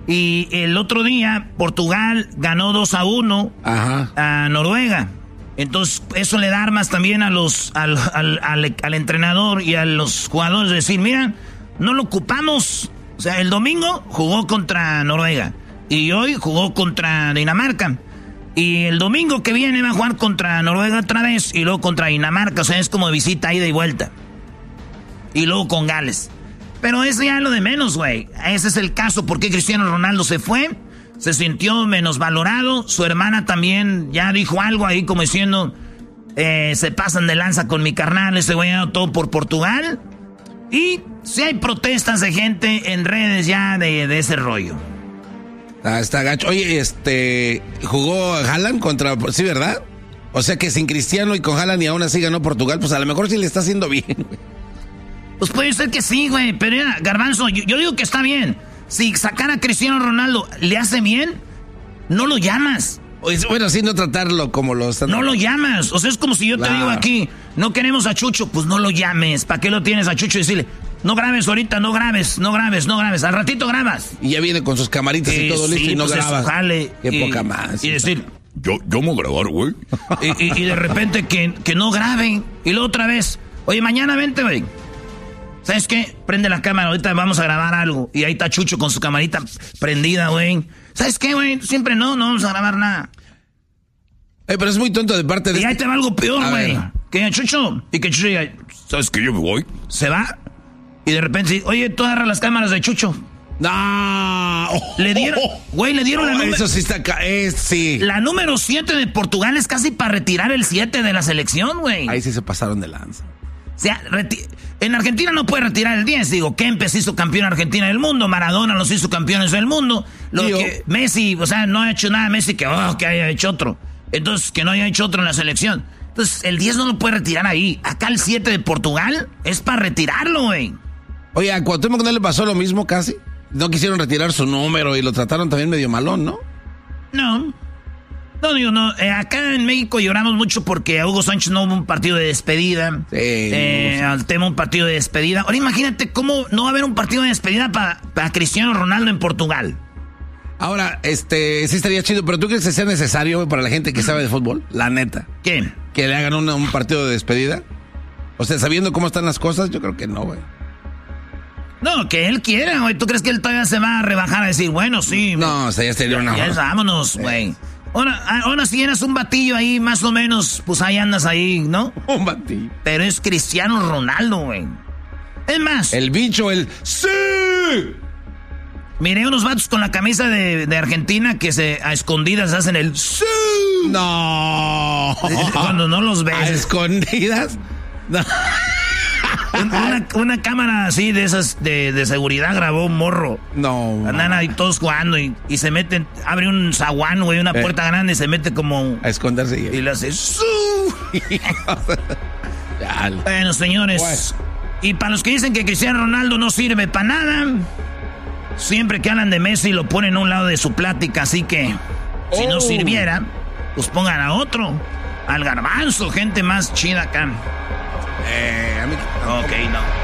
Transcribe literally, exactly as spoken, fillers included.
Y el otro día, Portugal ganó dos a uno Ajá. a Noruega. Entonces, eso le da armas también a los, al, al, al, al entrenador y a los jugadores. Decir, mira, no lo ocupamos. O sea, el domingo jugó contra Noruega. Y hoy jugó contra Dinamarca. Y el domingo que viene va a jugar contra Noruega otra vez. Y luego contra Dinamarca. O sea, es como visita, ida y vuelta. Y luego con Gales. Pero eso ya es lo de menos, güey. Ese es el caso. ¿Por qué Cristiano Ronaldo se fue? Se sintió menos valorado. Su hermana también ya dijo algo ahí como diciendo... Eh, se pasan de lanza con mi carnal. Ese güey ha todo por Portugal. Y sí hay protestas de gente en redes ya de, de ese rollo. Ah, está gacho. Oye, este... ¿Jugó Haaland contra... sí, verdad? O sea que sin Cristiano y con Haaland y aún así ganó Portugal. Pues a lo mejor sí le está haciendo bien, güey. Pues puede ser que sí, güey, pero ya, Garbanzo, yo, yo digo que está bien. Si sacar a Cristiano Ronaldo le hace bien, no lo llamas. Bueno, sí, no tratarlo como lo están... No lo llamas, o sea, es como si yo claro. te digo aquí, no queremos a Chucho, pues no lo llames. ¿Para qué lo tienes a Chucho y decirle, no grabes ahorita, no grabes, no grabes, no grabes, al ratito grabas? Y ya viene con sus camaritas eh, y todo sí, listo y no pues graba. Jale, qué y, poca más. Y decir, yo, yo me voy a grabar, güey. Y, y, y de repente que, que no graben, y luego otra vez, oye, mañana vente, güey. ¿Sabes qué? Prende la cámara, ahorita vamos a grabar algo. Y ahí está Chucho con su camarita prendida, güey. ¿Sabes qué, güey? Siempre no, no vamos a grabar nada. Eh, pero es muy tonto de parte de... Y ahí te va algo peor, güey. Que Chucho, y que Chucho diga... ¿Sabes qué? Yo me voy. Se va. Y de repente, oye, tú agarras las cámaras de Chucho. No. Le dieron, güey, le dieron oh, la número... Eso sí está acá, eh, sí. La número siete de Portugal es casi para retirar el siete de la selección, güey. Ahí sí se pasaron de lanza. O sea, reti- en Argentina no puede retirar el diez. Digo, Kempes hizo campeón Argentina del mundo, Maradona los hizo campeones del mundo. Lo Tío. que Messi, o sea, no ha hecho nada Messi que, oh, que haya hecho otro. Entonces, que no haya hecho otro en la selección. Entonces, el diez no lo puede retirar ahí. Acá el siete de Portugal es para retirarlo, güey. Oye, a Cuauhtémoc no le pasó lo mismo casi. No quisieron retirar su número y lo trataron también medio malón, ¿no? No. No, digo, no. Eh, acá en México lloramos mucho porque a Hugo Sánchez no hubo un partido de despedida. Sí. Eh, al tema un partido de despedida. Ahora imagínate cómo no va a haber un partido de despedida para pa Cristiano Ronaldo en Portugal. Ahora, este, sí estaría chido, pero ¿tú crees que sea necesario, güey, para la gente que sabe de fútbol? La neta. ¿Qué? ¿Que le hagan una, un partido de despedida? O sea, sabiendo cómo están las cosas, yo creo que no, güey. No, que él quiera, güey. ¿Tú crees que él todavía se va a rebajar a decir, bueno, sí? No, o sea, ya sería una... Ya, vámonos, güey. Ahora, ahora si eres un batillo ahí, más o menos, pues ahí andas ahí, ¿no? Un batillo. Pero es Cristiano Ronaldo, güey. Es más... El bicho, el... ¡Sí! Miré unos vatos con la camisa de, de Argentina que se a escondidas hacen el... ¡Sí! No. Cuando no los ves. ¿A escondidas? No. Una, una cámara así de esas de, de seguridad grabó un morro. No. Andan ahí todos jugando y, y se meten, abre un zaguán, güey, una eh. puerta grande y se mete como... A esconderse. Y le hace... Bueno, señores. Pues. Y para los que dicen que Cristiano Ronaldo no sirve para nada, siempre que hablan de Messi lo ponen a un lado de su plática, así que si oh. no sirviera, pues pongan a otro, al Garbanzo, gente más chida acá. Eh, a mí... Ok, no.